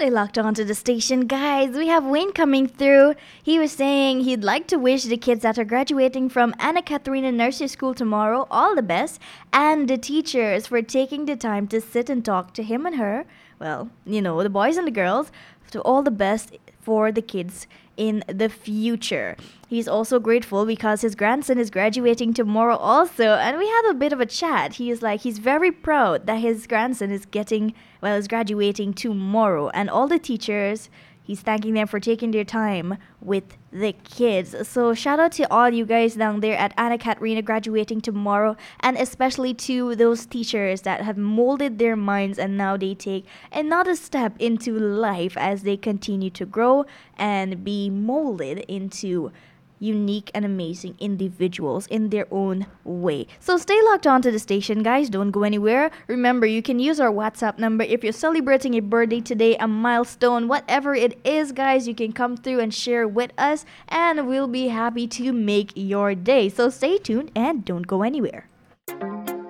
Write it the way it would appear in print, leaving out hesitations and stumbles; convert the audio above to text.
Stay locked onto the station, guys. We have Wayne coming through. He was saying he'd like to wish the kids that are graduating from Anna Katharina Nursery School tomorrow all the best, and the teachers for taking the time to sit and talk to him and her. Well, the boys and the girls, to all the best for the kids in the future. He's also grateful because his grandson is graduating tomorrow also, and we had a bit of a chat. He's very proud that his grandson is graduating tomorrow, and all the teachers, he's thanking them for taking their time with the kids. So shout out to all you guys down there at Anna Katrina graduating tomorrow, and especially to those teachers that have molded their minds and now they take another step into life as they continue to grow and be molded into unique and amazing individuals in their own way. So stay locked onto the station, guys. Don't go anywhere. Remember, you can use our WhatsApp number if you're celebrating a birthday today, a milestone, whatever it is, guys. You can come through and share with us, and we'll be happy to make your day. So stay tuned and don't go anywhere.